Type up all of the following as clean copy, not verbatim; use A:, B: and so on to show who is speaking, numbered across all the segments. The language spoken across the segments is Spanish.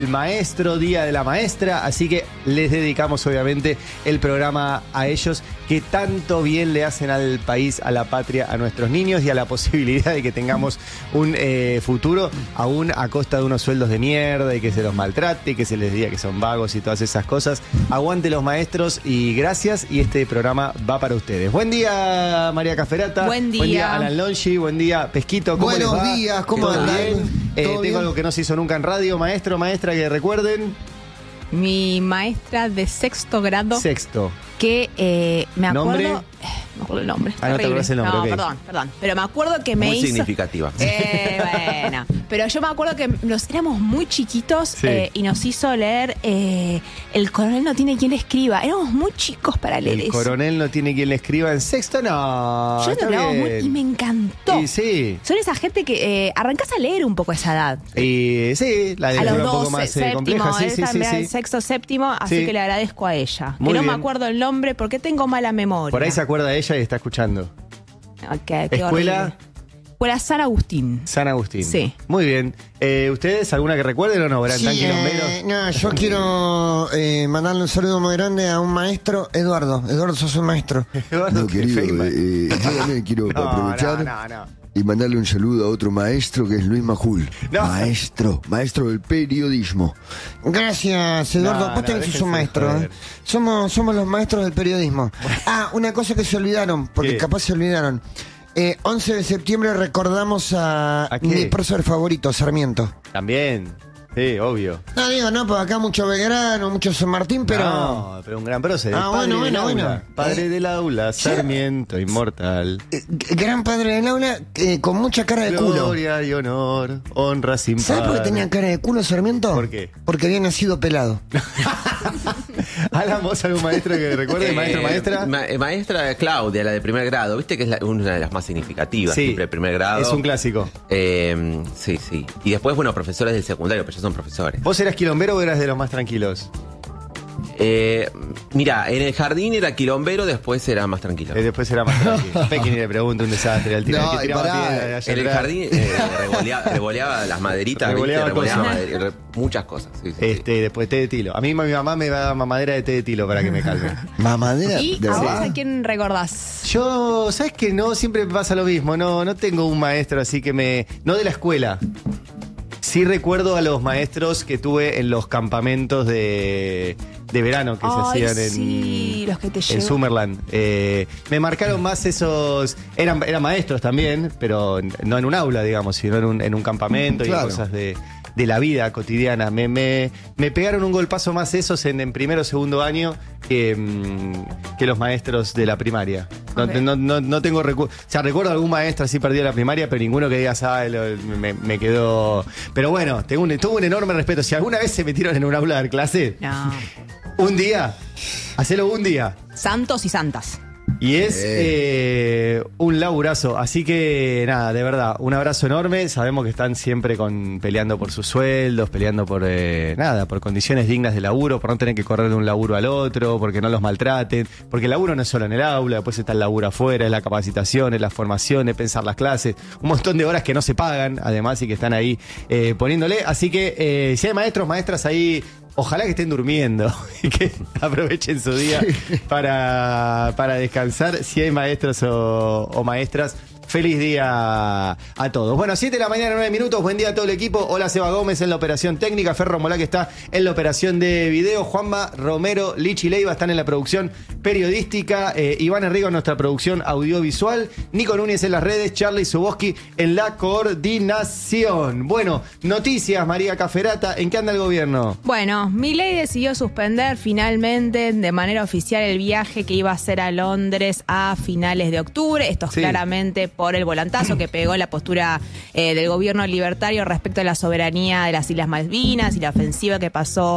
A: el maestro, Día de la Maestra, así que les dedicamos obviamente el programa a ellos que tanto bien le hacen al país, a la patria, a nuestros niños y a la posibilidad de que tengamos un futuro aún a costa de unos sueldos de mierda y que se los maltrate, que se les diga que son vagos y todas esas cosas. Aguante los maestros y gracias, y este programa va para ustedes. Buen día, María Caferata.
B: Buen día.
A: Buen día, Alan Longi. Buen día, Pesquito. ¿Cómo les va?
C: Buenos días, ¿cómo
A: ¿Todo
C: andan?
A: bien?
C: ¿Todo bien?
A: Tengo algo que no se hizo nunca en radio, maestro, maestra, que recuerden.
B: Mi maestra de sexto grado,
A: Sexto.
B: que me acuerdo...
A: ¿Nombre?
B: Me acuerdo el nombre.
A: Ah, no te
B: terrible.
A: acordás el nombre,
B: No,
A: ok.
B: perdón. Pero me acuerdo que me
D: Muy
B: hizo...
D: significativa.
B: Bueno, pero yo me acuerdo que nos éramos muy chiquitos
A: Sí.
B: y nos hizo leer El coronel no tiene quien le escriba. Éramos muy chicos para leer
A: El
B: eso.
A: coronel no tiene quien le escriba en sexto, no.
B: Yo
A: está
B: lo leíamos
A: bien.
B: y me encantó.
A: Y sí.
B: Son esa gente que arrancás a leer un poco a esa edad.
A: Y sí, la
B: A
A: lectura
B: los
A: un poco
B: 12,
A: más
B: séptimo,
A: compleja. Sí,
B: él
A: sí, sí,
B: también
A: sí.
B: el sexto, séptimo, así
A: Sí.
B: que le agradezco a ella.
A: Muy
B: que no
A: bien.
B: me acuerdo el nombre porque tengo mala memoria.
A: Por ahí se acuerda ella y está escuchando.
B: Qué
A: Escuela
B: horrible. Escuela San Agustín.
A: San Agustín.
B: Sí.
A: Muy bien. ¿Ustedes alguna que recuerden o no? ¿Verán tan quilomberos?
C: No, yo quiero mandarle un saludo muy grande a un maestro, Eduardo. Eduardo, sos un maestro.
A: Eduardo
E: No, querido,
A: Feynman.
E: yo también quiero aprovechar
A: no.
E: y mandarle un saludo a otro maestro que es Luis Majul.
A: No.
E: Maestro del periodismo.
C: Gracias, Eduardo.
A: No,
C: Vos también sos
A: déjense
C: un maestro.
A: joder.
C: Somos los maestros del periodismo. Una cosa que se olvidaron, porque
A: ¿Qué?
C: capaz se olvidaron. 11 de septiembre recordamos a
A: ¿A qué?
C: mi prócer favorito, Sarmiento.
A: También. Sí, obvio.
C: No, pues acá mucho Belgrano, mucho San Martín, pero...
A: No, pero un gran prócer.
C: Ah,
A: Padre
C: bueno,
A: del
C: bueno,
A: aula.
C: bueno.
A: Padre del aula, Sarmiento, inmortal.
C: Gran padre del aula, con mucha cara de culo.
A: Gloria y honor, honra sin
C: ¿Sabes por qué
A: par.
C: tenía cara de culo, Sarmiento?
A: ¿Por qué?
C: Porque había nacido pelado.
A: Alan, ¿vos algún maestro que recuerde? ¿Maestro, maestra?
D: Maestra Claudia, la de primer grado. Viste que es una de las más significativas,
A: Sí,
D: siempre de primer grado.
A: es un clásico.
D: Sí. Y después, bueno, profesores del secundario, pero ya son profesores.
A: ¿Vos eras quilombero o eras de los más tranquilos?
D: Mira, en el jardín era quilombero, después era más tranquilo.
A: Después era más tranquilo. Pequi ni le pregunto, un desastre. Al
E: No,
A: que
E: y
A: tiraba
E: pará,
A: piedra allá
D: En el
A: atrás.
D: jardín revoleaba las maderitas,
A: Revoleaba
D: ¿viste? Revoleaba
A: cosas.
D: muchas cosas. Sí.
A: Después té de tilo. A mí mi mamá me da mamadera de té de tilo para que me calme.
E: Mamadera.
B: ¿Y
E: ¿de
B: a vos
E: verdad?
B: a quién recordás?
A: Yo, ¿sabes qué? No, siempre me pasa lo mismo. No tengo un maestro así que me... No de la escuela. Sí recuerdo a los maestros que tuve en los campamentos de verano que
B: Ay,
A: se hacían en,
B: sí, los que te
A: en
B: llevan.
A: Summerland. Me marcaron más esos... Eran maestros también, pero no en un aula, digamos, sino en un campamento y
E: Claro.
A: cosas de la vida cotidiana. Me pegaron un golpazo más esos en primero o segundo año que los maestros de la primaria. No,
B: Ok.
A: no tengo recuerdo. O sea, recuerdo algún maestro así perdido en la primaria, pero ninguno que digas, me quedó. Pero bueno, tuve un enorme respeto. Si alguna vez se metieron en un aula a dar clase,
B: No.
A: un día, hacelo un día.
B: Santos y santas.
A: Y es un laburazo. Así que nada, de verdad, un abrazo enorme. Sabemos que están siempre peleando por sus sueldos, peleando por por condiciones dignas de laburo, por no tener que correr de un laburo al otro, porque no los maltraten. Porque el laburo no es solo en el aula, después está el laburo afuera, es la capacitación, es la formación, es pensar las clases. Un montón de horas que no se pagan, además, y que están ahí poniéndole. Así que si hay maestros, maestras ahí, ojalá que estén durmiendo y que aprovechen su día para descansar. Si hay maestros o maestras, feliz día a todos. Bueno, 7 de la mañana, 9 minutos. Buen día a todo el equipo. Hola, Seba Gómez en la operación técnica. Ferro Molá, que está en la operación de video. Juanma Romero, Lichi Leiva están en la producción periodística. Iván Enrigo en nuestra producción audiovisual. Nico Núñez en las redes. Charlie Zuboski en la coordinación. Bueno, noticias, María Caferata. ¿En qué anda el gobierno?
B: Bueno, Milei decidió suspender finalmente de manera oficial el viaje que iba a hacer a Londres a finales de octubre. Esto es
A: Sí.
B: claramente por el volantazo que pegó la postura del gobierno libertario respecto a la soberanía de las Islas Malvinas y la ofensiva que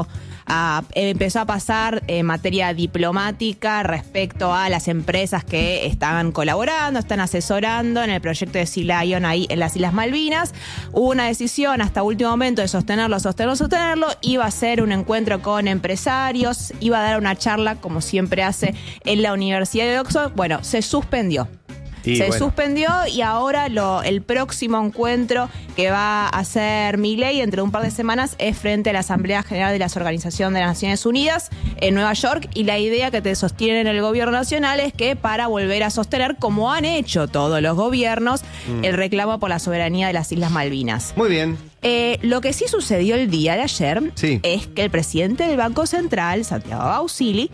B: empezó a pasar en materia diplomática respecto a las empresas que estaban colaborando, están asesorando en el proyecto de Sea Lion ahí en las Islas Malvinas. Hubo una decisión hasta último momento de sostenerlo. Iba a ser un encuentro con empresarios, iba a dar una charla como siempre hace en la Universidad de Oxford. Bueno, se suspendió. Se suspendió y ahora el próximo encuentro que va a hacer Milei entre un par de semanas es frente a la Asamblea General de la Organización de las Naciones Unidas en Nueva York, y la idea que te sostienen en el gobierno nacional es que para volver a sostener, como han hecho todos los gobiernos, el reclamo por la soberanía de las Islas Malvinas.
A: Muy bien.
B: Lo que sí sucedió el día de ayer es que el presidente del Banco Central, Santiago Bausili,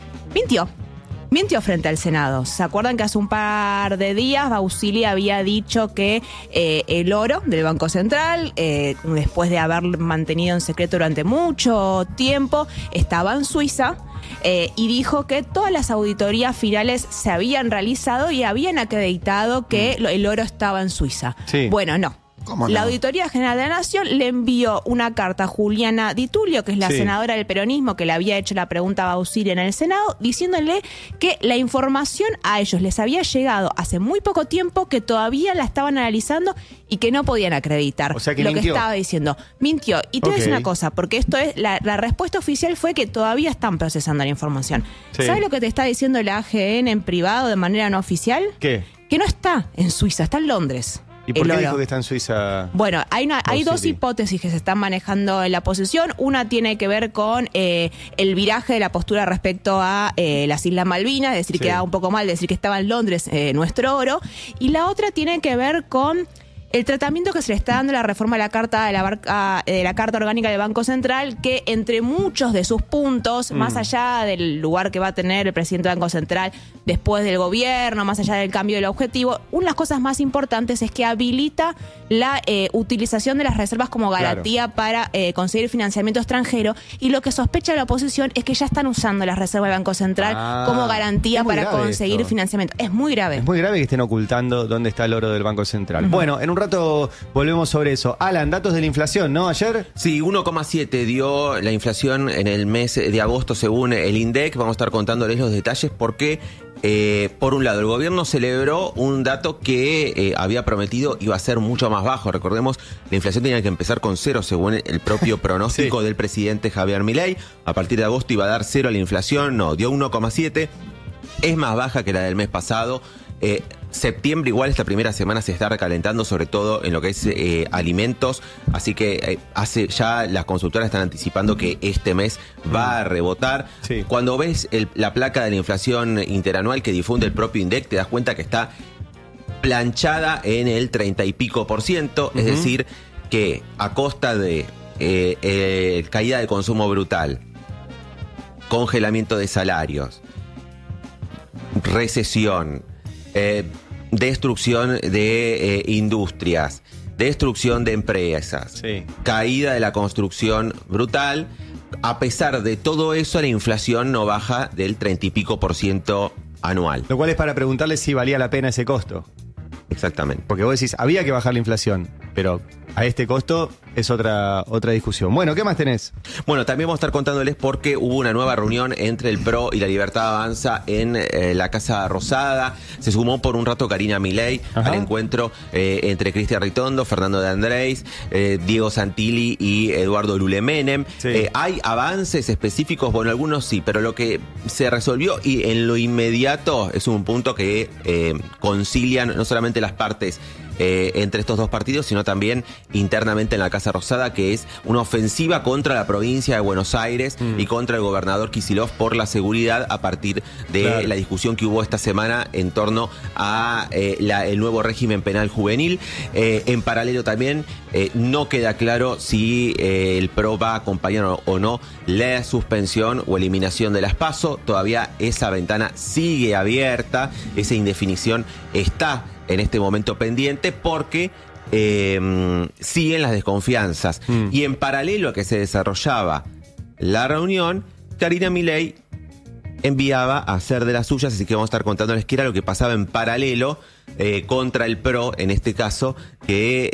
B: mintió frente al Senado. ¿Se acuerdan que hace un par de días Bausili había dicho que el oro del Banco Central, después de haber mantenido en secreto durante mucho tiempo, estaba en Suiza? Y dijo que todas las auditorías finales se habían realizado y habían acreditado que el oro estaba en Suiza.
A: Sí.
B: Bueno, no.
C: ¿Cómo no?
B: La Auditoría General de la Nación le envió una carta a Juliana Di Tulio, que es la senadora del peronismo que le había hecho la pregunta a Bausili en el Senado, diciéndole que la información a ellos les había llegado hace muy poco tiempo, que todavía la estaban analizando y que no podían acreditar
A: o sea que
B: lo
A: mintió.
B: que estaba diciendo. Mintió. Y te voy a decir una cosa, porque esto es la respuesta oficial fue que todavía están procesando la información.
A: Sí.
B: ¿Sabes lo que te está diciendo la AGN en privado de manera no oficial?
A: ¿Qué?
B: Que no está en Suiza, está en Londres.
A: ¿Y por qué
B: el oro.
A: dijo que está en Suiza?
B: Bueno, hay dos
A: Bausili?
B: hipótesis que se están manejando en la oposición. Una tiene que ver con el viraje de la postura respecto a las Islas Malvinas, es decir, que da un poco mal decir que estaba en Londres nuestro oro. Y la otra tiene que ver con el tratamiento que se le está dando a la reforma de la Carta Orgánica del Banco Central, que entre muchos de sus puntos, más allá del lugar que va a tener el presidente del Banco Central después del gobierno, más allá del cambio del objetivo, una de las cosas más importantes es que habilita la utilización de las reservas como garantía para conseguir financiamiento extranjero, y lo que sospecha la oposición es que ya están usando las reservas del Banco Central como garantía para conseguir financiamiento. Es muy grave.
A: Es muy grave que estén ocultando dónde está el oro del Banco Central. Bueno, en un rato volvemos sobre eso. Alan, datos de la inflación, ¿no? Ayer.
D: Sí, 1,7 dio la inflación en el mes de agosto según el INDEC. Vamos a estar contándoles los detalles porque, por un lado, el gobierno celebró un dato que había prometido iba a ser mucho más bajo. Recordemos, la inflación tenía que empezar con 0 según el propio pronóstico del presidente Javier Milei. A partir de agosto iba a dar 0 a la inflación. No, dio 1,7. Es más baja que la del mes pasado. Septiembre igual esta primera semana se está recalentando, sobre todo en lo que es alimentos, así que ya las consultoras están anticipando que este mes va a rebotar.
A: Sí.
D: Cuando ves la placa de la inflación interanual que difunde el propio INDEC, te das cuenta que está planchada en el 30 y pico %, es decir, que a costa de caída de consumo brutal, congelamiento de salarios, recesión, destrucción de industrias, destrucción de empresas, caída de la construcción brutal. A pesar de todo eso, la inflación no baja del 30 y pico % anual.
A: Lo cual es para preguntarle si valía la pena ese costo.
D: Exactamente.
A: Porque vos decís, había que bajar la inflación, pero a este costo es otra discusión. Bueno, ¿qué más tenés?
D: Bueno, también vamos a estar contándoles porque hubo una nueva reunión entre el PRO y la Libertad Avanza en la Casa Rosada. Se sumó por un rato Karina Milei al encuentro entre Cristian Ritondo, Fernando de Andrés, Diego Santilli y Eduardo Lule Menem. ¿Hay avances específicos? Bueno, algunos sí, pero lo que se resolvió y en lo inmediato es un punto que concilian no solamente las partes entre estos dos partidos, sino también internamente en la Casa Rosada, que es una ofensiva contra la provincia de Buenos Aires y contra el gobernador Kicillof por la seguridad a partir de la discusión que hubo esta semana en torno a el nuevo régimen penal juvenil. En paralelo también no queda claro si el PRO va a acompañar o no la suspensión o eliminación de las PASO. Todavía esa ventana sigue abierta, esa indefinición está en este momento pendiente porque siguen las desconfianzas. Y en paralelo a que se desarrollaba la reunión, Karina Milei enviaba a hacer de las suyas, así que vamos a estar contándoles qué era lo que pasaba en paralelo contra el PRO, en este caso,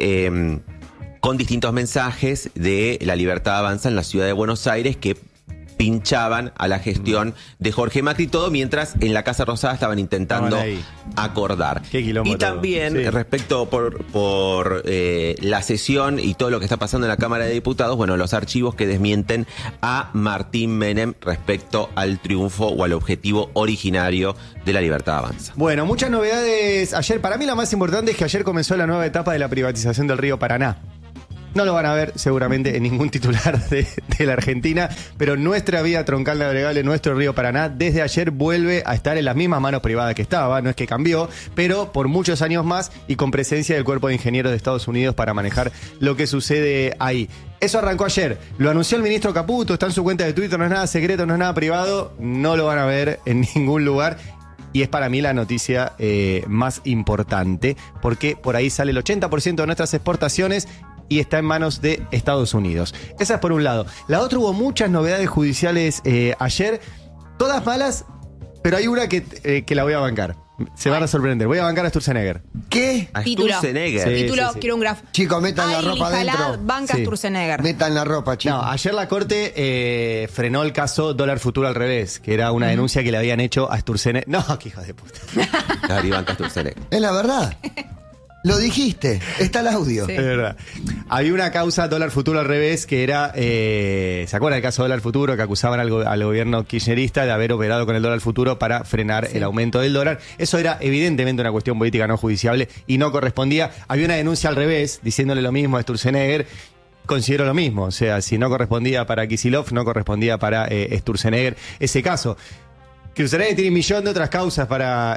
D: que con distintos mensajes de la Libertad Avanza en la ciudad de Buenos Aires, que pinchaban a la gestión de Jorge Macri, todo mientras en la Casa Rosada estaban intentando
A: Estaban ahí.
D: acordar.
A: Qué quilombo
D: Y
A: todo.
D: también,
A: Sí.
D: respecto por la sesión y todo lo que está pasando en la Cámara de Diputados, bueno, los archivos que desmienten a Martín Menem respecto al triunfo o al objetivo originario de La Libertad Avanza.
A: Bueno, muchas novedades ayer. Para mí la más importante es que ayer comenzó la nueva etapa de la privatización del río Paraná. No lo van a ver seguramente en ningún titular de la Argentina, pero nuestra vía troncal navegable, nuestro río Paraná, desde ayer vuelve a estar en las mismas manos privadas que estaba, no es que cambió, pero por muchos años más y con presencia del Cuerpo de Ingenieros de Estados Unidos para manejar lo que sucede ahí. Eso arrancó ayer, lo anunció el ministro Caputo, está en su cuenta de Twitter, no es nada secreto, no es nada privado, no lo van a ver en ningún lugar. Y es para mí la noticia más importante, porque por ahí sale el 80% de nuestras exportaciones y está en manos de Estados Unidos. Esa es por un lado. La otra, hubo muchas novedades judiciales ayer, todas malas, pero hay una que la voy a bancar. Se van a sorprender. Voy a bancar a Sturzenegger.
C: ¿Qué?
D: A
B: Título.
D: Sturzenegger.
A: Sí,
B: Título,
A: sí.
B: quiero un grafo.
C: Chicos, metan la ropa adentro.
B: Banca
A: Sí.
B: Sturzenegger.
C: Metan la ropa, chicos.
A: No, ayer la Corte frenó el caso dólar futuro al revés, que era una denuncia que le habían hecho a Sturzenegger. No, qué hijo de puta.
D: Gary banca Sturzenegger.
C: Es la verdad. Lo dijiste. Está el audio.
B: Sí.
A: Es verdad. Había una causa dólar futuro al revés que era, ¿se acuerdan del caso dólar futuro que acusaban al gobierno kirchnerista de haber operado con el dólar futuro para frenar el aumento del dólar? Eso era evidentemente una cuestión política no judiciable y no correspondía. Había una denuncia al revés diciéndole lo mismo a Sturzenegger. Considero lo mismo, o sea, si no correspondía para Kicillof, no correspondía para Sturzenegger ese caso. Sturzenegger tiene un millón de otras causas para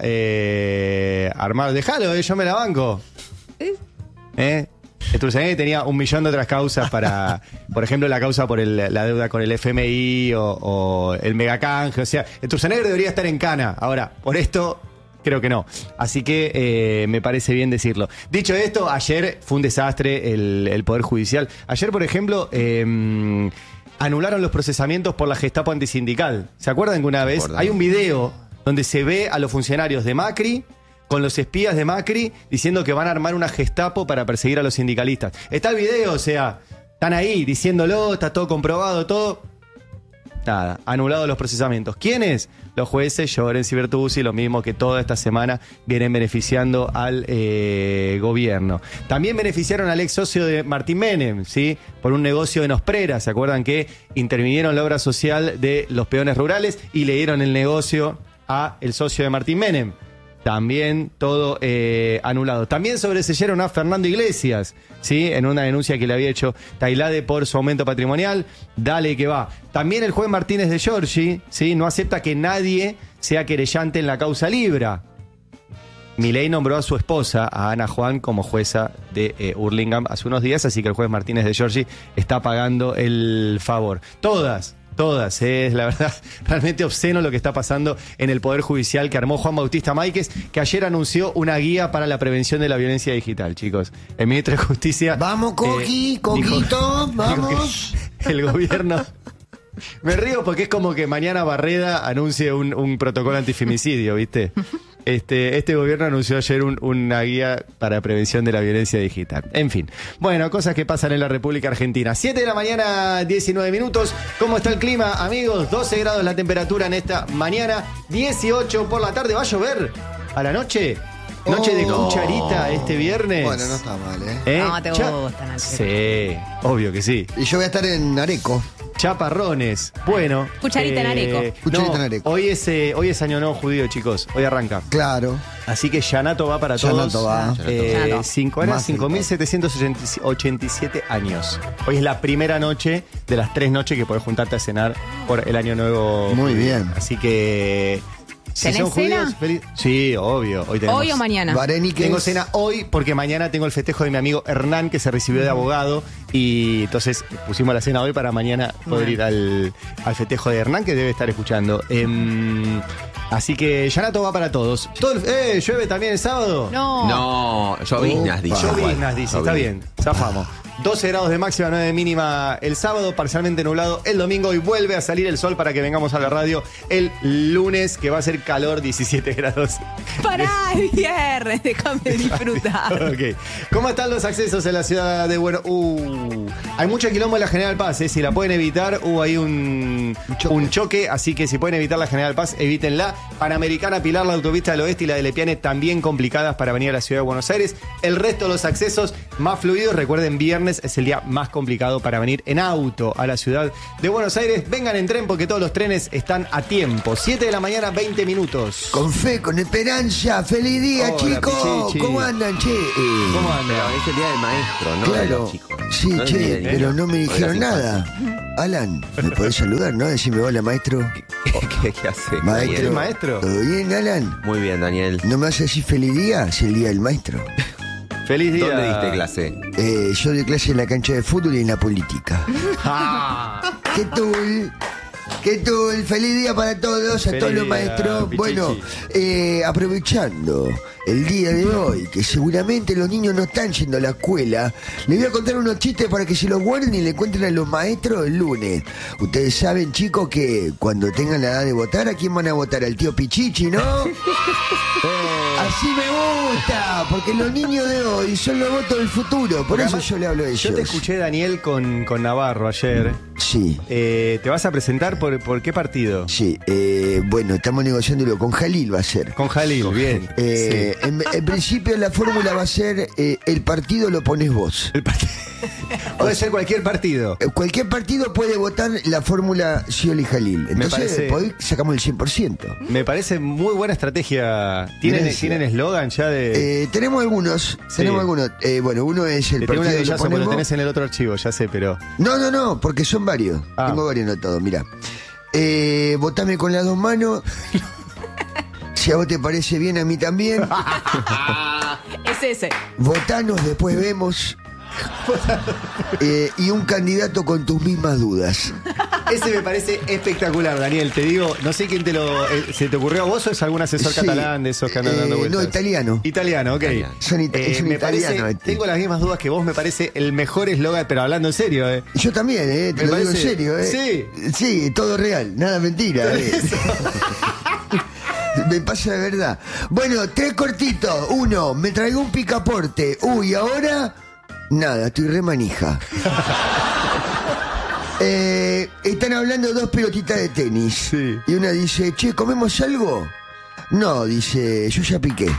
A: armar. Déjalo, yo me la banco. Sturzenegger tenía un millón de otras causas para, por ejemplo, la causa por la deuda con el FMI o el megacanje. O sea, Sturzenegger debería estar en cana. Ahora, por esto, creo que no. Así que me parece bien decirlo. Dicho esto, ayer fue un desastre el Poder Judicial. Ayer, por ejemplo, anularon los procesamientos por la Gestapo antisindical. ¿Se acuerdan que una vez
D: Acordamos.
A: hay un video donde se ve a los funcionarios de Macri con los espías de Macri diciendo que van a armar una Gestapo para perseguir a los sindicalistas? Está el video, o sea, están ahí diciéndolo, está todo comprobado, todo. Nada, anulados los procesamientos. ¿Quiénes? Los jueces, Llorens y Bertuzzi, lo mismo que toda esta semana vienen beneficiando al gobierno. También beneficiaron al ex socio de Martín Menem, ¿sí? Por un negocio de Nosprera. ¿Se acuerdan que intervinieron la obra social de los peones rurales y le dieron el negocio a el socio de Martín Menem? También todo anulado. También sobreseyeron a Fernando Iglesias, ¿sí? En una denuncia que le había hecho Tailade por su aumento patrimonial. Dale que va. También el juez Martínez de Giorgi, ¿sí? No acepta que nadie sea querellante en la causa Libra. Milei nombró a su esposa, a Ana Juan, como jueza de Hurlingham hace unos días, así que el juez Martínez de Giorgi está pagando el favor. Todas, es la verdad realmente obsceno lo que está pasando en el Poder Judicial que armó Juan Bautista Máiquez, que ayer anunció una guía para la prevención de la violencia digital, chicos. El ministro de Justicia...
C: Vamos, Coqui, Coquito, vamos.
A: que el gobierno... Me río porque es como que mañana Barreda anuncie un protocolo antifemicidio, ¿viste? Este gobierno anunció ayer una guía para prevención de la violencia digital. En fin. Bueno, cosas que pasan en la República Argentina. 7 de la mañana, 19 minutos. ¿Cómo está el clima, amigos? 12 grados la temperatura en esta mañana. 18 por la tarde. ¿Va a llover a la noche? Noche de cucharita este viernes.
C: Bueno, no está mal, ¿eh?
B: No, te gustan, Alfredo.
A: Sí, obvio que sí.
C: Y yo voy a estar en Areco.
A: Chaparrones. Bueno.
B: Cucharita en Areco.
C: Cucharita en Areco.
A: Hoy es Año Nuevo Judío, chicos. Hoy arranca.
C: Claro.
A: Así que Yanato va para todos.
C: Yanato va.
B: Yanato.
A: 5.787 años. Hoy es la primera noche de las 3 noches que podés juntarte a cenar por el Año Nuevo.
C: Muy
A: judío.
C: bien.
A: Así que... Si
B: ¿Tenés
A: son judíos,
B: cena?
A: Sí, obvio. Hoy tenemos.
B: ¿Hoy o mañana?
C: Vareniques.
A: Tengo cena hoy porque mañana tengo el festejo de mi amigo Hernán, que se recibió de abogado, y entonces pusimos la cena hoy para mañana poder ir al festejo de Hernán, que debe estar escuchando. Así que Yanato va para todos. ¿Llueve también el sábado?
B: No.
D: No, lloviznas, dice.
C: Opa.
A: Lloviznas, dice. Está bien, zafamos. 12 grados de máxima, 9 de mínima el sábado, parcialmente nublado el domingo y vuelve a salir el sol para que vengamos a la radio el lunes, que va a ser calor, 17 grados.
B: Pará, es viernes, déjame disfrutar.
A: Ok. ¿Cómo están los accesos en la ciudad de Buenos Aires? Hay mucho quilombo en la General Paz, si la pueden evitar, hay un choque, así que si pueden evitar la General Paz, evítenla. Panamericana, Pilar, la autopista del Oeste y la de Lepiane también complicadas para venir a la ciudad de Buenos Aires. El resto de los accesos más fluidos, recuerden, viernes es el día más complicado para venir en auto a la ciudad de Buenos Aires. Vengan en tren porque todos los trenes están a tiempo. 7 de la mañana, 20 minutos.
C: Con fe, con esperanza. ¡Feliz día,
A: Hola,
C: chicos!
A: Pichichi.
C: ¿Cómo andan, che?
A: ¿Cómo andan?
D: Pero es el día del maestro, ¿no? De
C: Claro,
D: los chicos.
C: sí,
D: No es el día
C: che,
D: del niño.
C: pero no me
D: O de
C: dijeron
D: las
C: nada. Alan, ¿me podés saludar, no? Decime hola, maestro.
D: ¿Qué hace?
C: Maestro.
D: Daniel?
A: maestro?
C: ¿Todo bien, Alan?
D: Muy bien, Daniel.
C: ¿No me vas a decir feliz día? Es el día del maestro.
A: Feliz día.
D: ¿Dónde diste clase?
C: Yo doy clase en la cancha de fútbol y en la política.
A: Ah.
C: ¿Qué tal? ¿Qué tal? Feliz día para todos, a
A: Feliz
C: todos los
A: día,
C: maestros.
A: Pichichi.
C: Bueno, aprovechando el día de hoy, que seguramente los niños no están yendo a la escuela, les voy a contar unos chistes para que se los guarden y le cuenten a los maestros el lunes. Ustedes saben, chicos, que cuando tengan la edad de votar, ¿a quién van a votar? Al tío Pichichi, ¿no? Así me gusta, porque los niños de hoy son los votos del futuro, por eso
A: Además,
C: yo le hablo de ellos.
A: Yo te escuché, Daniel, con Navarro ayer.
C: Sí.
A: ¿Te vas a presentar por qué partido?
C: Sí, bueno, estamos negociándolo con Jalil, va a ser.
A: Con Jalil, bien. Sí.
C: En principio la fórmula va a ser el partido lo pones vos.
A: Puede ser cualquier partido.
C: Cualquier partido puede votar la fórmula Scioli Jalil. Entonces,
A: parece-
C: hoy sacamos el 100%.
A: Me parece muy buena estrategia. ¿Tienen eslogan ya de...?
C: Tenemos algunos.
A: Sí.
C: Tenemos algunos. Bueno, uno es el
A: Te tengo un
C: partido lo
A: ladrillazo porque
C: pones
A: lo
C: vos.
A: tenés en el otro archivo, ya sé, pero...
C: No, porque son varios.
A: Ah.
C: Tengo varios anotados, mirá. Votame con las dos manos. Si a vos te parece bien, a mí también.
B: Es ese.
C: Votanos, después vemos. Y un candidato con tus mismas dudas.
A: Ese me parece espectacular, Daniel. Te digo, no sé quién te lo... ¿Se te ocurrió a vos o es algún asesor
C: Sí.
A: catalán de esos que andan dando vueltas?
C: No, italiano.
A: Italiano, ok.
D: Italiano.
C: Es un
A: me
C: italiano
A: parece,
C: este.
A: tengo las mismas dudas que vos, me parece el mejor eslogan, pero hablando en serio,
C: Yo también, te
A: Me
C: lo digo en
A: parece-
C: serio,
A: Sí.
C: Sí, todo real, nada mentira, Me pasa de verdad. Bueno, 3 cortitos. 1, me traigo un picaporte. Uy, ahora, nada, estoy re manija. Están hablando 2 pelotitas de tenis.
A: Sí.
C: Y una dice, che, ¿comemos algo? No, dice, yo ya piqué.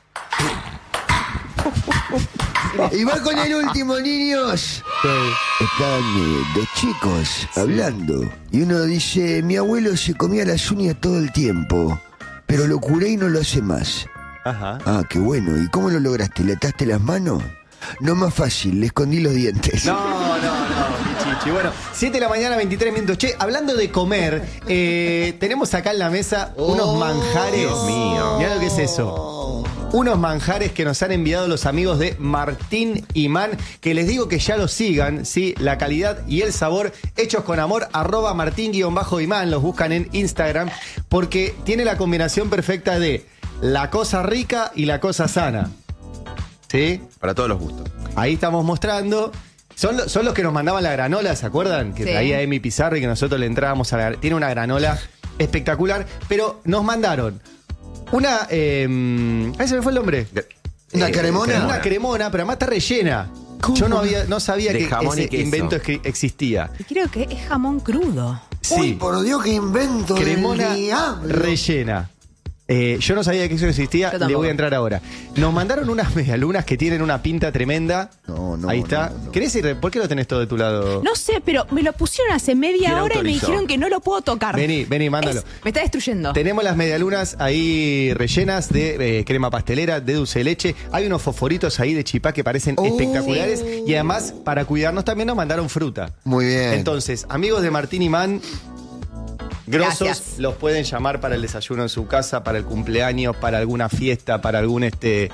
C: Y va con el último, niños. Están 2 chicos hablando. Y uno dice, mi abuelo se comía las uñas todo el tiempo, pero lo curé y no lo hace más.
A: Ajá.
C: Ah, qué bueno. ¿Y cómo lo lograste? ¿Le ataste las manos? No, más fácil, le escondí los dientes.
A: No, Pichichi. Bueno, 7 de la mañana, 23 minutos. Che, hablando de comer, tenemos acá en la mesa unos manjares.
D: Dios mío.
A: Mirá lo que es eso. Unos manjares que nos han enviado los amigos de Martín Imán, que les digo que ya los sigan, ¿sí? La calidad y el sabor, hechos con amor, @Martín_Imán, los buscan en Instagram, porque tiene la combinación perfecta de la cosa rica y la cosa sana. ¿Sí?
D: Para todos los gustos.
A: Ahí estamos mostrando. Son los que nos mandaban la granola, ¿se acuerdan? Que
B: Sí.
A: traía Emi Pizarro y que nosotros le entrábamos a la... Tiene una granola espectacular, pero nos mandaron una... ahí se me fue el nombre.
C: ¿Una cremona?
A: Una cremona, pero además está rellena.
C: ¿Cómo?
A: Yo no sabía
D: De
A: que
D: jamón y
A: ese
D: queso.
A: invento existía.
B: Y creo que es jamón crudo.
C: Uy,
A: Sí,
C: por Dios, qué invento
A: cremona
C: del diablo.
A: rellena. Yo no sabía que eso existía,
B: Yo
A: le
B: tampoco.
A: voy a entrar ahora. Nos mandaron unas medialunas que tienen una pinta tremenda.
C: No,
A: Ahí está.
C: no.
A: ¿Querés ir? ¿Por qué lo tenés todo de tu lado?
B: No sé, pero me lo pusieron hace media
D: ¿Quién
B: hora y me
D: autorizó?
B: dijeron que no lo puedo tocar.
A: Vení, mándalo.
B: Me está destruyendo.
A: Tenemos las medialunas ahí rellenas de crema pastelera, de dulce de leche. Hay unos fosforitos ahí de chipá que parecen
C: Oh.
A: espectaculares. Y además, para cuidarnos también nos mandaron fruta.
C: Muy bien.
A: Entonces, amigos de Martín Imán, grosos,
B: Gracias.
A: los pueden llamar para el desayuno en su casa, para el cumpleaños, para alguna fiesta, para algún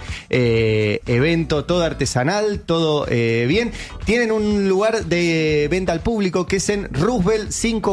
A: evento, todo artesanal, todo bien. Tienen un lugar de venta al público que es en Roosevelt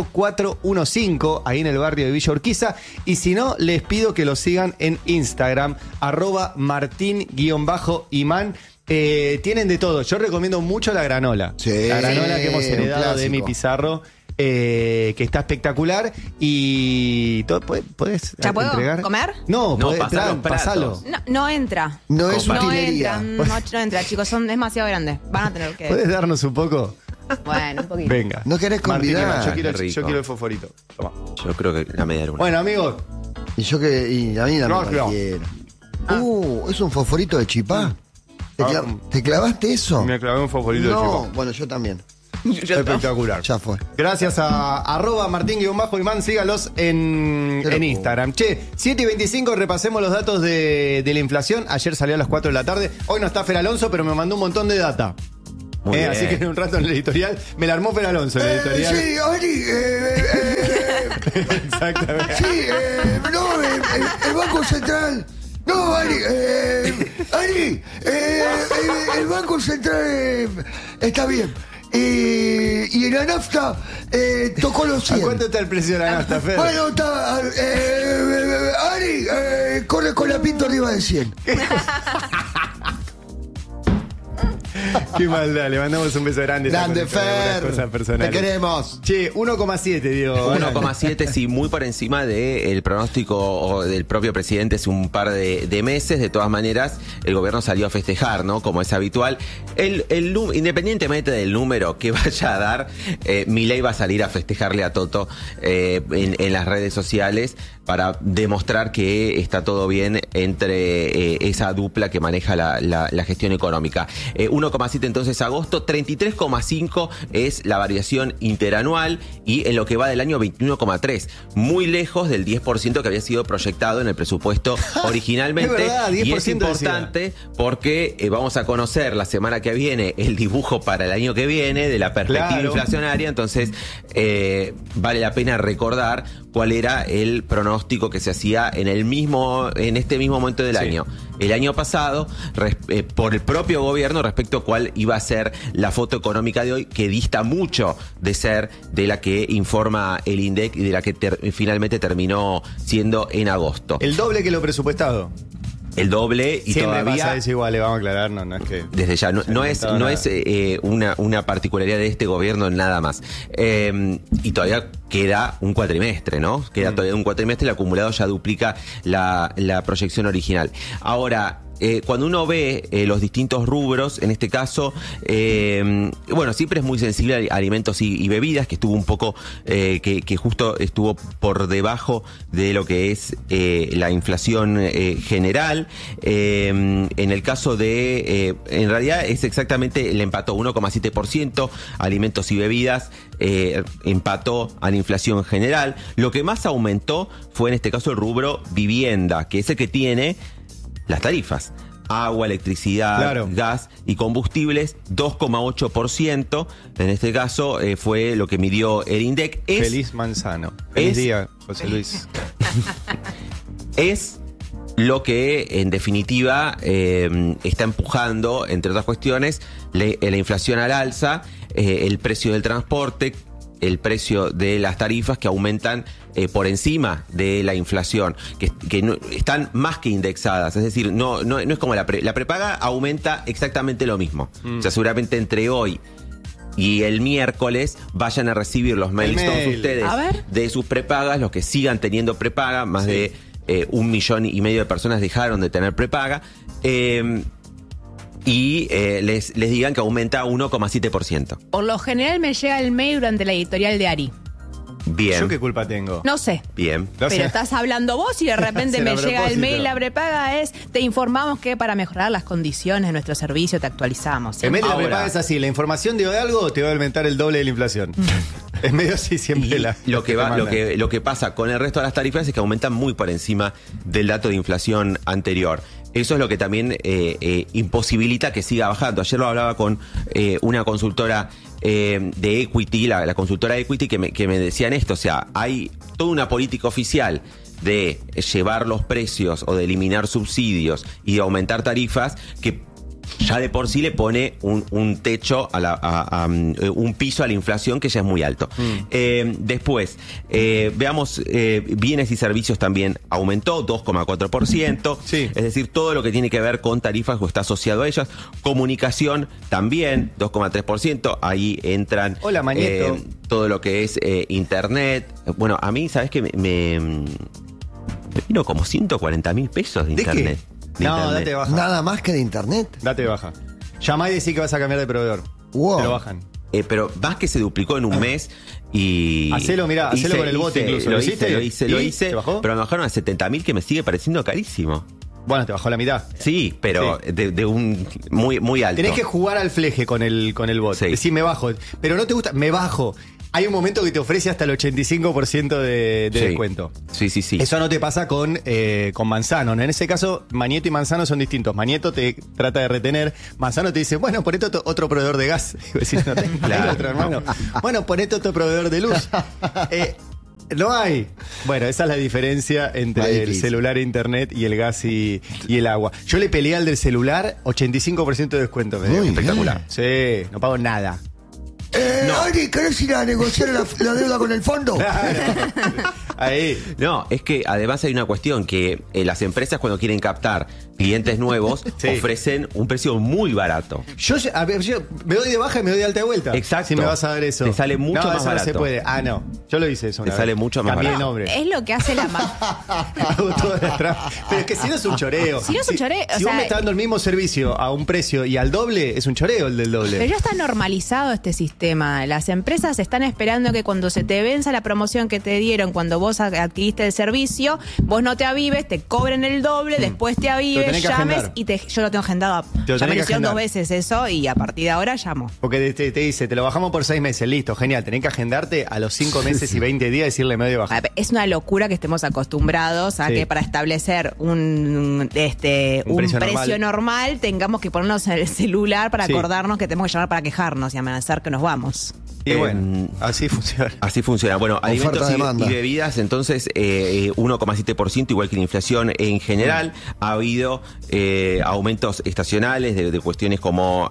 A: 5415, ahí en el barrio de Villa Urquiza. Y si no, les pido que lo sigan en Instagram, @Martín_Imán. Tienen de todo. Yo recomiendo mucho la granola.
C: Sí,
A: la granola que hemos
C: un
A: heredado de Emi
C: clásico.
A: Pizarro. Que está espectacular y ¿podés
B: ¿Ya puedo
A: entregar?
B: comer?
A: No,
D: No,
A: podés,
D: pasá los
A: pasalo.
D: platos.
B: No entra.
C: No es
B: No
C: utilería.
B: entra, no entra, chicos, son demasiado grandes. Van a tener que.
A: ¿Podés darnos un poco?
B: Bueno, un poquito.
A: Venga.
C: ¿No querés
A: Martín,
C: convidar?
A: yo quiero,
D: Qué rico.
A: yo quiero el fosforito. Toma.
D: Yo creo que la media luna.
A: Bueno, amigos,
C: Y a mí dame
A: No,
C: cualquiera. ¿Es un fosforito de chipá? ¿Te clavaste eso?
A: me clavé un fosforito de
C: No,
A: chico.
C: bueno, yo también.
A: Espectacular.
C: Ya fue.
A: Gracias a @Martín-Imán, sígalos en Instagram. Che, 7:25, repasemos los datos de la inflación. Ayer salió a las 4 de la tarde. Hoy no está Fer Alonso, pero me mandó un montón de data.
D: Muy bien.
A: Así que en un rato en el editorial me la armó Fer Alonso en el editorial.
C: Sí, Ari,
A: Exactamente.
C: sí, no, el Banco Central. No, Ari, el Banco Central está bien. Y en la nafta tocó los
A: ¿A
C: 100.
A: cuánto está el precio de la nafta, Fer?
C: Bueno, está. Ari, corre con la pinta arriba de 100.
A: Qué maldad, le mandamos un beso grande.
C: Grande,
A: Está con algunas
C: Fer.
A: cosas personales.
C: Te queremos.
A: Che, 1,7, digo.
D: 1,7, sí, muy por encima del pronóstico del propio presidente hace un par de meses. De todas maneras, el gobierno salió a festejar, ¿no? Como es habitual. Independientemente del número que vaya a dar, Milei va a salir a festejarle a Toto en las redes sociales para demostrar que está todo bien entre esa dupla que maneja la gestión económica. 1,7 entonces agosto, 33,5 es la variación interanual y en lo que va del año 21,3, muy lejos del 10% que había sido proyectado en el presupuesto originalmente.
A: Es verdad, 10%
D: y es importante porque vamos a conocer la semana que viene el dibujo para el año que viene de la perspectiva
A: Claro.
D: inflacionaria, entonces vale la pena recordar cuál era el pronóstico que se hacía en este mismo momento del año. El año pasado, por el propio gobierno respecto a cuál iba a ser la foto económica de hoy, que dista mucho de ser de la que informa el INDEC y de la que finalmente terminó siendo en agosto.
A: El doble que lo presupuestado.
D: El doble y
A: Siempre
D: todavía...
A: pasa eso igual, le vamos a aclarar, no es que...
D: Desde ya, no es una particularidad de este gobierno nada más. Y todavía queda un cuatrimestre, ¿no? Queda todavía un cuatrimestre, el acumulado ya duplica la proyección original. Ahora, cuando uno ve los distintos rubros, en este caso, bueno, siempre es muy sensible a alimentos y bebidas, que estuvo un poco, que justo estuvo por debajo de lo que es la inflación general. En el caso de, en realidad es exactamente, le empató 1,7%, alimentos y bebidas, empató a la inflación general. Lo que más aumentó fue en este caso el rubro vivienda, que es el que tiene las tarifas. Agua, electricidad,
A: Claro.
D: gas y combustibles, 2,8%. En este caso fue lo que midió el INDEC.
A: Feliz Manzano. Feliz
D: es-
A: día, José Luis.
D: Es lo que en definitiva está empujando, entre otras cuestiones, la inflación al alza, el precio del transporte, el precio de las tarifas que aumentan por encima de la inflación, que no, están más que indexadas, es decir, no es como la prepaga aumenta exactamente lo mismo. O sea, seguramente entre hoy y el miércoles vayan a recibir los mails
A: mail.
D: todos ustedes
B: A ver.
D: de sus prepagas, los que sigan teniendo prepaga, más de 1,5 millones de personas dejaron de tener prepaga, y les digan que aumenta 1,7%.
B: Por lo general me llega el mail durante la editorial de Ari.
D: Bien,
A: ¿Yo qué culpa tengo?
B: No sé.
D: bien.
A: No sé.
B: Pero estás hablando vos y de repente
A: Sí,
B: me
A: a
B: llega el
A: propósito.
B: mail, la prepaga es, te informamos que para mejorar las condiciones de nuestro servicio te actualizamos.
A: En medio de la
D: Ahora.
A: prepaga es así, la información de algo te va a aumentar el doble de la inflación. Es medio así siempre
D: Y
A: la...
D: lo que
A: te
D: va,
A: mandan.
D: lo que pasa con el resto de las tarifas es que aumentan muy por encima del dato de inflación anterior. Eso es lo que también imposibilita que siga bajando. Ayer lo hablaba con una consultora de Equity, la consultora Equity, que me decían esto. O sea, hay toda una política oficial de llevar los precios o de eliminar subsidios y de aumentar tarifas que ya de por sí le pone un techo, un piso a la inflación que ya es muy alto. Después, veamos, bienes y servicios también aumentó 2,4%.
A: Sí.
D: Es decir, todo lo que tiene que ver con tarifas o está asociado a ellas. Comunicación también 2,3%. Ahí entran
A: Hola, Mañeto.
D: todo lo que es internet. Bueno, a mí, ¿sabes qué? Me vino como 140.000 pesos de
A: ¿De
D: internet.
A: qué?
D: De
A: No,
D: internet.
A: date baja.
C: Nada más que de internet.
A: Date baja. Llamá y decí que vas a cambiar de proveedor.
C: Wow.
A: Te lo bajan.
D: Pero más que se duplicó en un mes y...
A: Hacelo, mirá, hacelo con el bot incluso.
D: Lo
A: ¿Lo
D: hice,
A: hiciste?
D: lo
A: ¿Y?
D: hice,
A: ¿Te bajó?
D: pero me bajaron a 70.000 que me sigue pareciendo carísimo.
A: Bueno, te bajó la mitad.
D: Sí, pero
A: Sí.
D: de un muy, muy alto.
A: Tenés que jugar al fleje con el bot.
D: Sí.
A: Decir, me bajo. Pero no te gusta, me bajo. Hay un momento que te ofrece hasta el 85% de
D: Sí.
A: descuento.
D: Sí.
A: Eso no te pasa con Manzano, ¿no? En ese caso, Mañeto y Manzano son distintos. Mañeto te trata de retener. Manzano te dice, bueno, ponete otro proveedor de gas. Y vos decís, no tengo
D: Claro.
A: otro, hermano. Bueno, ponete otro proveedor de luz. No hay. Bueno, esa es la diferencia
C: Más
A: entre el
C: difícil.
A: celular e internet y el gas y el agua. Yo le peleé al del celular, 85% de descuento. Me dio.
C: Muy
A: Espectacular. Sí, no pago nada.
C: Ari, ¿querés ir a negociar la deuda con el fondo?
A: Ahí.
D: No, es que además hay una cuestión que las empresas cuando quieren captar clientes nuevos
A: Sí.
D: ofrecen un precio muy barato.
A: Yo me doy de baja y me doy de alta de vuelta.
D: Exacto.
A: Si me vas a dar eso.
D: Te sale mucho
A: No,
D: más
A: eso no se
D: barato.
A: puede. Ah, no. Yo lo hice eso.
D: Te
A: una
D: sale
A: vez.
D: mucho más
A: Cambié
D: barato.
A: el nombre.
B: Es lo que hace la
A: Hago todo detrás. Pero es que si no es un choreo.
B: Si no es un choreo, o
A: Si vos
B: sea,
A: me estás dando el mismo servicio a un precio y al doble, es un choreo el del doble.
B: Pero ya está normalizado este sistema. Las empresas están esperando que cuando se te venza la promoción que te dieron cuando vos adquiriste el servicio, vos no te avives, te cobren el doble, después te
A: Lo
B: avives,
A: tenés que
B: llames
A: agendar.
B: y yo lo tengo agendado.
A: lo
B: Ya
A: tenés
B: me lo
A: que
B: hicieron
A: agendar.
B: 2 veces eso y a partir de ahora llamo.
A: Porque te dice, te lo bajamos por 6 meses, listo, genial. Tenés que agendarte a los 5 meses y 20 días decirle medio baja.
B: Es una locura que estemos acostumbrados a
A: Sí.
B: que para establecer un precio normal tengamos que ponernos en el celular para
A: Sí.
B: acordarnos que tenemos que llamar para quejarnos y amenazar que nos vamos.
A: Y bueno, así funciona.
D: Así funciona. Bueno, alimentos
C: demanda.
D: y bebidas, entonces 1,7%, igual que la inflación en general. Ha habido aumentos estacionales de cuestiones como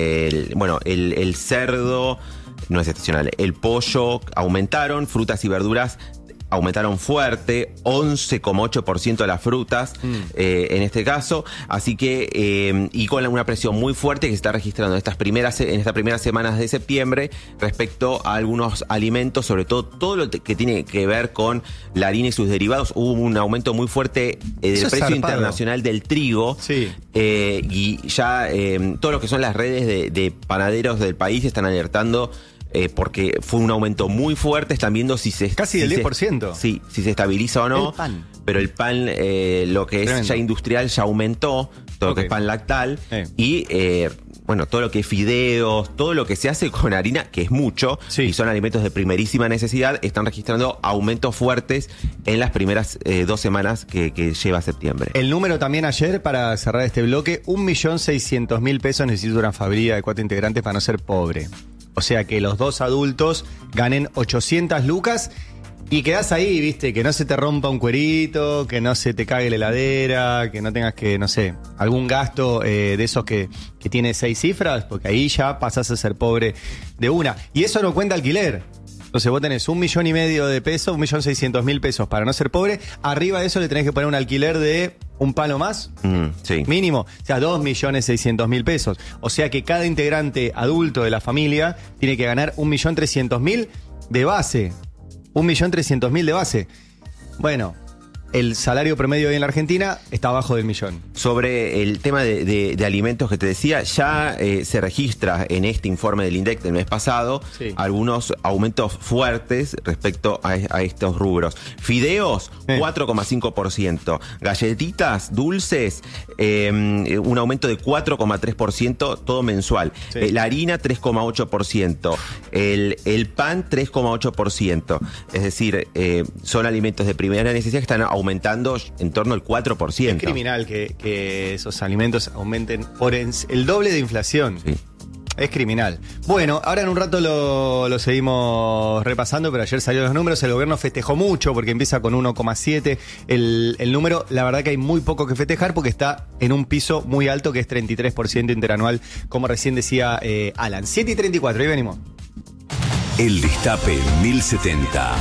D: el cerdo, no es estacional, el pollo aumentaron, frutas y verduras aumentaron fuerte, 11,8% las frutas en este caso, así que y con una presión muy fuerte que se está registrando en estas primeras semanas de septiembre respecto a algunos alimentos, sobre todo lo que tiene que ver con la harina y sus derivados. Hubo un aumento muy fuerte del
A: Eso es
D: precio
A: zarpado.
D: internacional del trigo.
A: Sí.
D: Y ya todo lo que son las redes de panaderos del país están alertando porque fue un aumento muy fuerte. Están viendo si se...
A: Casi del
D: si se-
A: 10%.
D: Sí, si se estabiliza o no.
A: El pan.
D: Pero el pan, lo que es
A: Tremendo.
D: ya industrial, ya aumentó. Todo lo que
A: Ok.
D: es pan lactal.
A: Sí.
D: Y todo lo que es fideos, todo lo que se hace con harina, que es mucho,
A: Sí.
D: y son alimentos de primerísima necesidad, están registrando aumentos fuertes en las primeras 2 semanas que lleva septiembre.
A: El número también ayer, para cerrar este bloque, 1.600.000 pesos necesita una familia de 4 integrantes para no ser pobre. O sea que los 2 adultos ganen 800 lucas y quedás ahí, viste, que no se te rompa un cuerito, que no se te cague la heladera, que no tengas que, no sé, algún gasto de esos que tiene 6 cifras, porque ahí ya pasás a ser pobre de una. Y eso no cuenta alquiler. Entonces vos tenés 1,5 millones de pesos, 1.600.000 pesos para no ser pobre. Arriba de eso le tenés que poner un alquiler de un palo más.
D: Sí.
A: Mínimo, o sea, 2.600.000 pesos. O sea que cada integrante adulto de la familia tiene que ganar 1.300.000 de base. 1.300.000 de base. Bueno, el salario promedio hoy en la Argentina está abajo del millón.
D: Sobre el tema de alimentos que te decía, ya se registra en este informe del INDEC del mes pasado
A: Sí.
D: algunos aumentos fuertes respecto a estos rubros. Fideos, 4,5%. Galletitas, dulces, un aumento de 4,3%, todo mensual.
A: Sí.
D: La harina, 3,8%. El pan, 3,8%. Es decir, son alimentos de primera necesidad que están aumentando en torno al 4%.
A: Es criminal que esos alimentos aumenten por el doble de inflación.
D: Sí.
A: Es criminal. Bueno, ahora en un rato lo seguimos repasando, pero ayer salieron los números. El gobierno festejó mucho porque empieza con 1,7. El número, la verdad que hay muy poco que festejar porque está en un piso muy alto que es 33% interanual, como recién decía Alan. 7:34, ahí venimos.
F: El Destape 1070.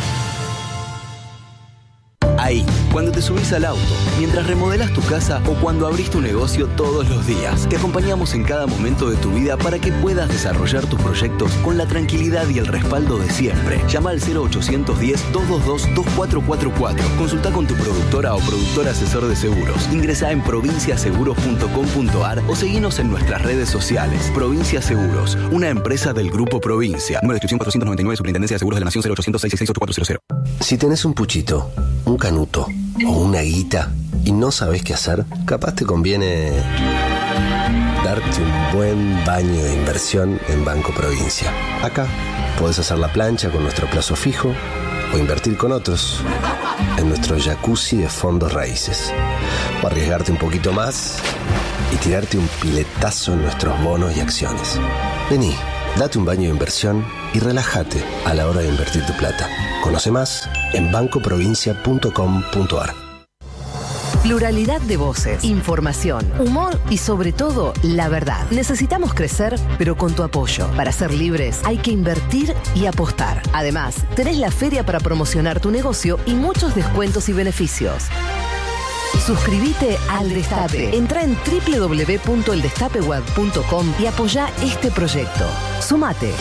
F: Ahí, cuando te subís al auto, mientras remodelas tu casa o cuando abrís tu negocio todos los días. Te acompañamos en cada momento de tu vida para que puedas desarrollar tus proyectos con la tranquilidad y el respaldo de siempre. Llama al 0810-222-2444. Consulta con tu productora o productor asesor de seguros. Ingresa en provinciaseguros.com.ar o seguinos en nuestras redes sociales. Provincia Seguros, una empresa del Grupo Provincia. Número de inscripción 499, Superintendencia de Seguros de la Nación, 0800-666-8400.
G: Si tenés un puchito, un canuto o una guita y no sabés qué hacer, capaz te conviene darte un buen baño de inversión en Banco Provincia. Acá podés hacer la plancha con nuestro plazo fijo o invertir con otros en nuestro jacuzzi de fondos raíces. O arriesgarte un poquito más y tirarte un piletazo en nuestros bonos y acciones. Vení, date un baño de inversión y relájate a la hora de invertir tu plata. Conoce más en bancoprovincia.com.ar.
H: Pluralidad de voces, información, humor y sobre todo la verdad. Necesitamos crecer, pero con tu apoyo. Para ser libres hay que invertir y apostar. Además, tenés la feria para promocionar tu negocio y muchos descuentos y beneficios. Suscríbete al Destape. Entra en www.eldestapeweb.com y apoya este proyecto. Sumate.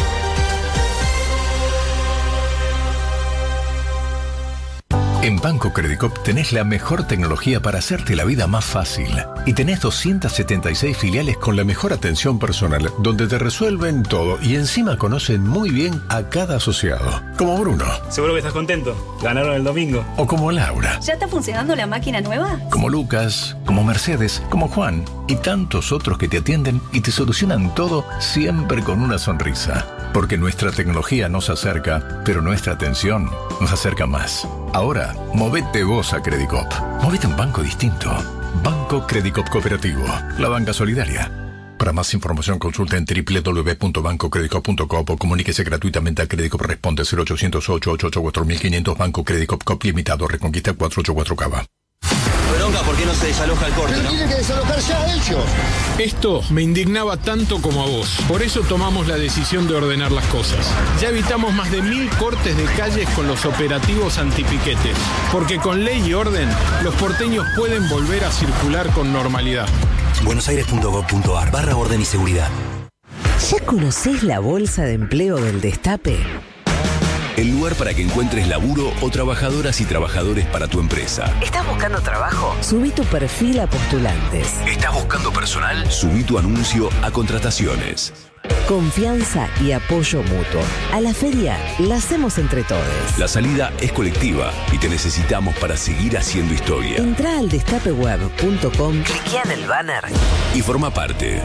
I: En Banco Credicop tenés la mejor tecnología para hacerte la vida más fácil. Y tenés 276 filiales con la mejor atención personal, donde te resuelven todo y encima conocen muy bien a cada asociado. Como Bruno.
J: Seguro que estás contento. Ganaron el domingo.
I: O como Laura.
K: ¿Ya está funcionando la máquina nueva?
I: Como Lucas, como Mercedes, como Juan y tantos otros que te atienden y te solucionan todo siempre con una sonrisa. Porque nuestra tecnología nos acerca, pero nuestra atención nos acerca más. Ahora, movete vos a Credicop. Movete a un banco distinto. Banco Credicop Cooperativo. La banca solidaria. Para más información consulta en www.bancocredicop.com o comuníquese gratuitamente a Credicop. Responde 0800-888-4500. Banco Credicop Cop Limitado. Reconquista 484 Cava.
L: Bronca, ¿por qué no se desaloja el corte, no?
M: Tienen que desalojar ya ellos.
N: Esto me indignaba tanto como a vos. Por eso tomamos la decisión de ordenar las cosas. Ya evitamos más de 1000 cortes de calles con los operativos antipiquetes. Porque con ley y orden, los porteños pueden volver a circular con normalidad.
F: buenosaires.gov.ar/orden y seguridad.
H: ¿Ya conocés la bolsa de empleo del Destape?
F: El lugar para que encuentres laburo o trabajadoras y trabajadores para tu empresa.
H: ¿Estás buscando trabajo? Subí tu perfil a postulantes.
F: ¿Estás buscando personal? Subí tu anuncio a contrataciones.
H: Confianza y apoyo mutuo. A la feria la hacemos entre todos.
F: La salida es colectiva y te necesitamos para seguir haciendo historia.
H: Entrá al destapeweb.com, cliquea en el banner
F: y forma parte.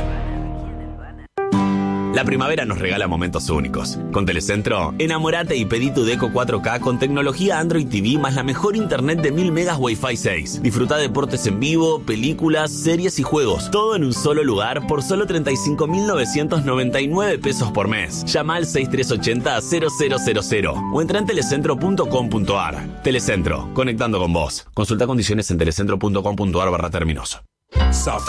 O: La primavera nos regala momentos únicos. Con Telecentro, enamorate y pedí tu Deco 4K con tecnología Android TV más la mejor internet de 1000 megas Wi-Fi 6. Disfruta deportes en vivo, películas, series y juegos. Todo en un solo lugar por solo 35.999 pesos por mes. Llama al 6380-0000 o entra en telecentro.com.ar. Telecentro, conectando con vos. Consulta condiciones en telecentro.com.ar/términos.